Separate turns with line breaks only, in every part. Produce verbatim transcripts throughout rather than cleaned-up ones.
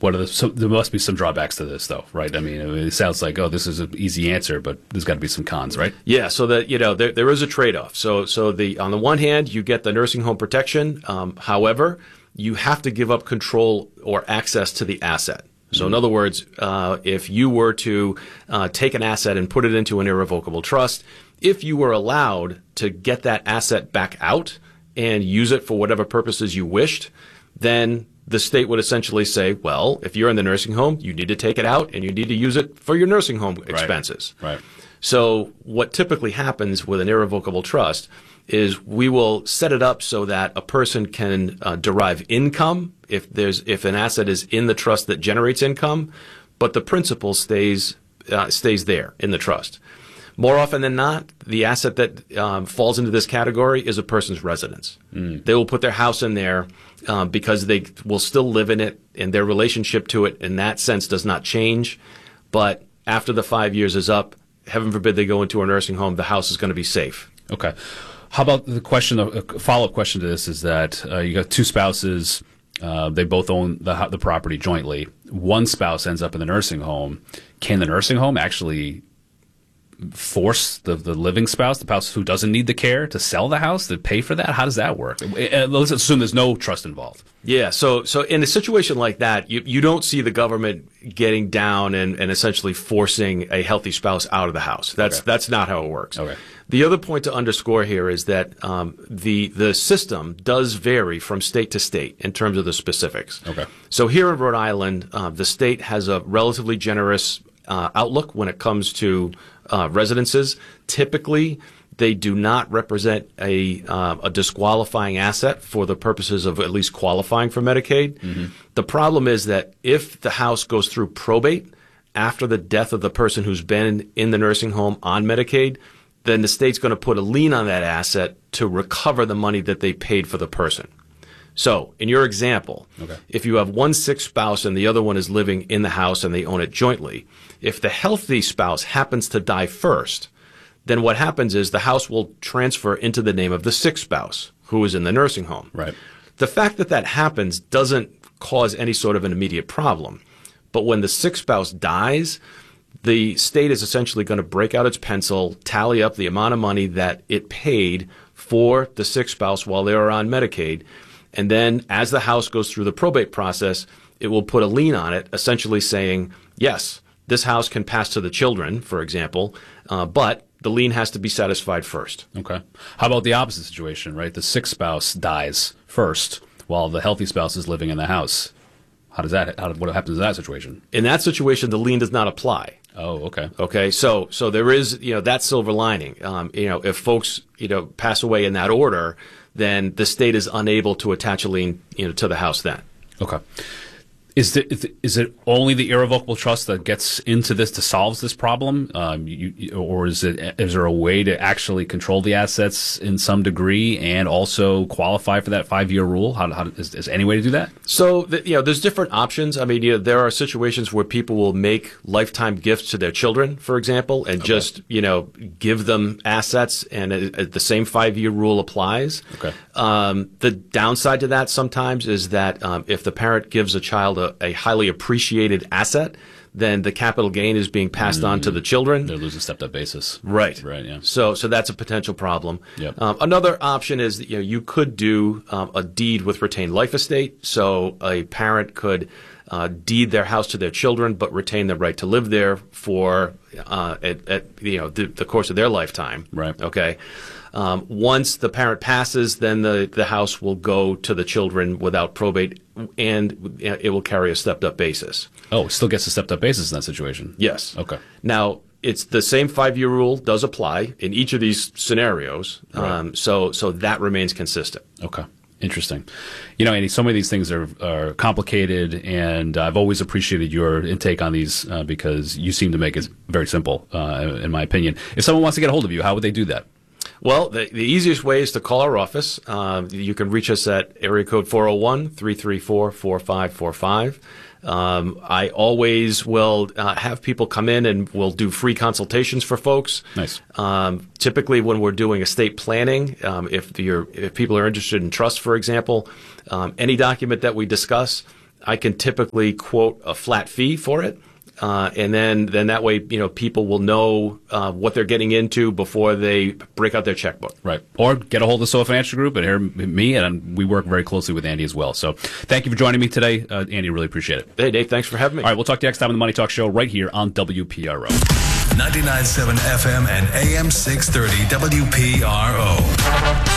What are the, so there must be some drawbacks to this, though, right? I mean, it sounds like, oh, this is an easy answer, but there's got to be some cons, right?
Yeah, so that, you know, there, there is a trade-off. So, so the, on the one hand, you get the nursing home protection. Um, however, you have to give up control or access to the asset. So in other words, uh, if you were to uh, take an asset and put it into an irrevocable trust, if you were allowed to get that asset back out and use it for whatever purposes you wished, then the state would essentially say, well, if you're in the nursing home, you need to take it out and you need to use it for your nursing home expenses.
Right. Right.
So what typically happens with an irrevocable trust is we will set it up so that a person can uh, derive income if there's if an asset is in the trust that generates income, but the principal stays uh, stays there in the trust. More often than not, the asset that um, falls into this category is a person's residence. Mm. They will put their house in there um, because they will still live in it, and their relationship to it in that sense does not change. But after the five years is up, heaven forbid they go into a nursing home, the house is going to be safe.
Okay. How about the question, a follow-up question to this is that uh, you got two spouses, uh, they both own the, the property jointly. One spouse ends up in the nursing home. Can the nursing home actually force the, the living spouse, the spouse who doesn't need the care, to sell the house, to pay for that? How does that work? Let's assume there's no trust involved.
Yeah, so so in a situation like that, you, you don't see the government getting down and, and essentially forcing a healthy spouse out of the house. That's okay. That's not how it works.
Okay.
The other point to underscore here is that um, the the system does vary from state to state in terms of the specifics.
Okay.
So here in Rhode Island, uh, the state has a relatively generous uh, outlook when it comes to uh, residences. Typically, they do not represent a uh, a disqualifying asset for the purposes of at least qualifying for Medicaid. Mm-hmm. The problem is that if the house goes through probate after the death of the person who's been in the nursing home on Medicaid, then the state's going to put a lien on that asset to recover the money that they paid for the person. So, in your example, okay. If you have one sick spouse and the other one is living in the house and they own it jointly, if the healthy spouse happens to die first, then what happens is the house will transfer into the name of the sick spouse who is in the nursing home.
Right.
The fact that that happens doesn't cause any sort of an immediate problem. But when the sick spouse dies, the state is essentially going to break out its pencil, tally up the amount of money that it paid for the sick spouse while they were on Medicaid, and then as the house goes through the probate process, it will put a lien on it, essentially saying, yes, this house can pass to the children, for example, uh, but the lien has to be satisfied first.
Okay. How about the opposite situation, right? The sick spouse dies first while the healthy spouse is living in the house. How does that? How, what happens in that situation?
In that situation, the lien does not apply.
Oh, okay.
Okay, so so there is, you know, that silver lining. Um, you know, if folks, you know, pass away in that order, then the state is unable to attach a lien, you know, to the house then.
Okay. Is it, is it only the irrevocable trust that gets into this to solve this problem, um, you, or is it is there a way to actually control the assets in some degree and also qualify for that five-year rule? How, how is, is there any way to do that?
So, the, you know, there's different options. I mean, you know, there are situations where people will make lifetime gifts to their children, for example, and okay. just, you know, give them assets, and it, it, the same five-year rule applies.
Okay.
Um, the downside to that sometimes is that um, if the parent gives a child a, a highly appreciated asset, then the capital gain is being passed mm-hmm. on to the children.
They lose a stepped-up basis.
Right.
Right, yeah.
So so that's a potential problem.
Yep.
Um, another option is that, you know, you could do um, a deed with retained life estate. So a parent could uh, deed their house to their children but retain the right to live there for uh, at, at you know the, the course of their lifetime.
Right.
Okay. Um, once the parent passes, then the, the house will go to the children without probate, and it will carry a stepped-up basis.
Oh, it still gets a stepped-up basis in that situation?
Yes.
Okay.
Now, it's the same five-year rule does apply in each of these scenarios,
right.
um, so so that remains consistent.
Okay. Interesting. You know, Andy, so many of these things are, are complicated, and I've always appreciated your intake on these uh, because you seem to make it very simple, uh, in my opinion. If someone wants to get a hold of you, how would they do that?
Well, the, the easiest way is to call our office. Uh, you can reach us at area code four oh one, three three four, four five four five. Um, I always will uh, have people come in and we'll do free consultations for folks.
Nice.
Um, typically when we're doing estate planning, um, if, you're, if people are interested in trust, for example, um, any document that we discuss, I can typically quote a flat fee for it. Uh, and then, then that way, you know, people will know uh, what they're getting into before they break out their checkbook.
Right. Or get a hold of the Soho Financial Group and hear me, and we work very closely with Andy as well. So thank you for joining me today, uh, Andy. Really appreciate it.
Hey, Dave, thanks for having me.
All right, we'll talk to you next time on the Money Talk Show right here on W P R O.
ninety-nine point seven F M and A M six thirty W P R O.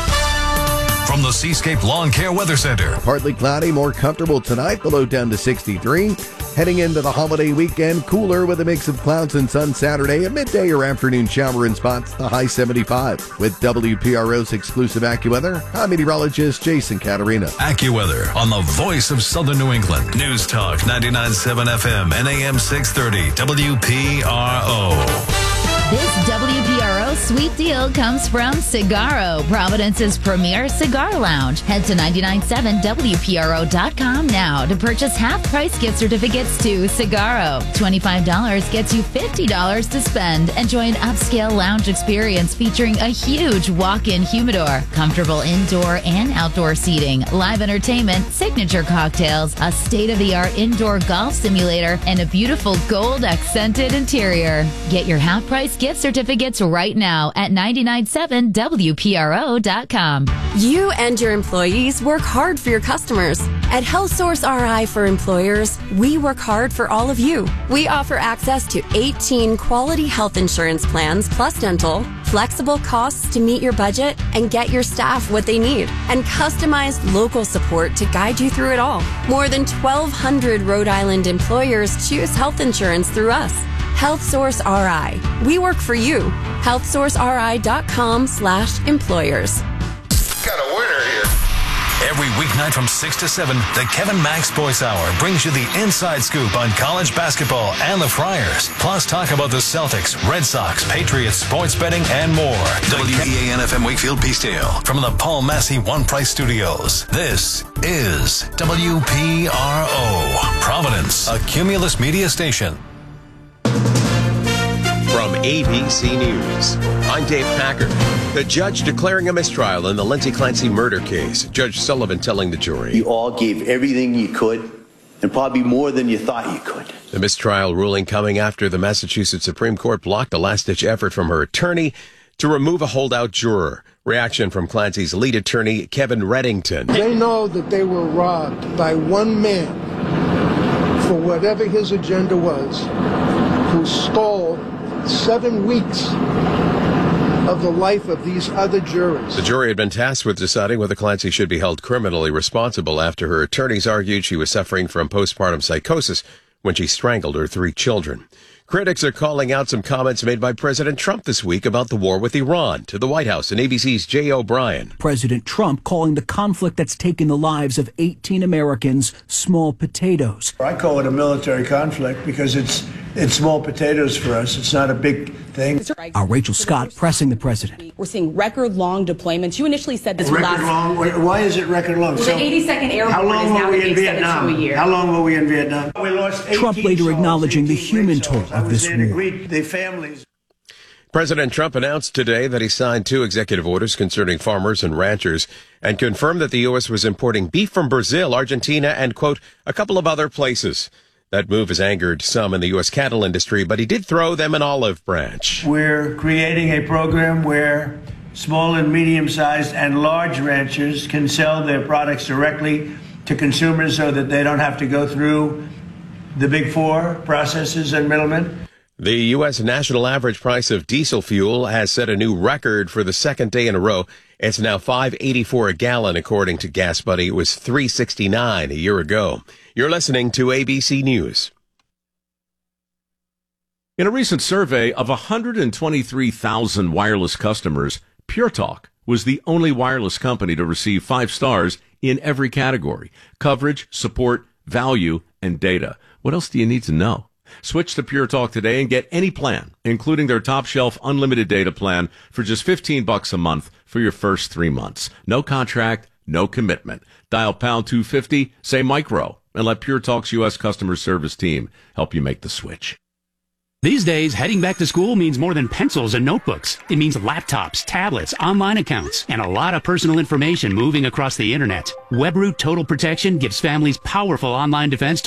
From the Seascape Lawn Care Weather Center.
Partly cloudy, more comfortable tonight, the low down to sixty-three. Heading into the holiday weekend, cooler with a mix of clouds and sun Saturday. A midday or afternoon shower in spots, the high seventy-five. With W P R O's exclusive AccuWeather, I'm meteorologist Jason Caterina.
AccuWeather on the voice of Southern New England. News Talk ninety-nine point seven F M and A M six thirty W P R O.
This W P R O sweet deal comes from Cigaro, Providence's premier cigar lounge. Head to nine nine seven W P R O dot com now to purchase half-price gift certificates to Cigaro. twenty-five dollars gets you fifty dollars to spend. Enjoy an upscale lounge experience featuring a huge walk-in humidor, comfortable indoor and outdoor seating, live entertainment, signature cocktails, a state-of-the-art indoor golf simulator, and a beautiful gold-accented interior. Get your half-price gift certificates right now at nine nine seven W P R O dot com.
You and your employees work hard for your customers. At HealthSource R I for Employers, we work hard for all of you. We offer access to eighteen quality health insurance plans plus dental, flexible costs to meet your budget and get your staff what they need, and customized local support to guide you through it all. More than twelve hundred Rhode Island employers choose health insurance through us. HealthSource R I. We work for you. health source R I dot com slash employers.
Got a winner here.
Every weeknight from six to seven, the Kevin Max Boyce Hour brings you the inside scoop on college basketball and the Friars. Plus, talk about the Celtics, Red Sox, Patriots, sports betting, and more. W E A N F M Wakefield Peacedale from the Paul Massey One Price Studios. This is W P R O, Providence, a Cumulus media station.
From A B C News, I'm Dave Packard. The judge declaring a mistrial in the Lindsay Clancy murder case. Judge Sullivan telling the jury,
you all gave everything you could, and probably more than you thought you could.
The mistrial ruling coming after the Massachusetts Supreme Court blocked a last-ditch effort from her attorney to remove a holdout juror. Reaction from Clancy's lead attorney, Kevin Reddington.
They know that they were robbed by one man for whatever his agenda was, who stole seven weeks of the life of these other jurors.
The jury had been tasked with deciding whether Clancy should be held criminally responsible after her attorneys argued she was suffering from postpartum psychosis when she strangled her three children. Critics are calling out some comments made by President Trump this week about the war with Iran. To the White House and A B C's Jay O'Brien.
President Trump calling the conflict that's taken the lives of eighteen Americans small potatoes.
I call it a military conflict because it's it's small potatoes for us. It's not a big thing.
Our Rachel Scott pressing the president.
We're seeing record long deployments. You initially said this
record
last.
long. Why is it record long?
Well,
so,
the eighty-second Airborne
how long
is now
were we
going
in
to be extended
Vietnam?
to a year.
How long were we in Vietnam? We lost
Trump later
souls,
acknowledging the human toll of this war.
The families.
President Trump announced today that he signed two executive orders concerning farmers and ranchers and confirmed that the U S was importing beef from Brazil, Argentina, and, quote, a couple of other places. That move has angered some in the U S cattle industry, but he did throw them an olive branch.
We're creating a program where small and medium-sized and large ranchers can sell their products directly to consumers so that they don't have to go through the big four processors and middlemen.
The U S national average price of diesel fuel has set a new record for the second day in a row. It's now five eighty-four a gallon, according to Gas Buddy. It was three sixty-nine a year ago. You're listening to A B C News.
In a recent survey of one hundred twenty-three thousand wireless customers, Pure Talk was the only wireless company to receive five stars in every category: coverage, support, value, and data. What else do you need to know? Switch to Pure Talk today and get any plan, including their top shelf unlimited data plan for just fifteen bucks a month for your first three months. No contract, no commitment. Dial pound two fifty, say micro, and let Pure Talk's U S customer service team help you make the switch.
These days, heading back to school means more than pencils and notebooks. It means laptops, tablets, online accounts, and a lot of personal information moving across the internet. Webroot Total Protection gives families powerful online defense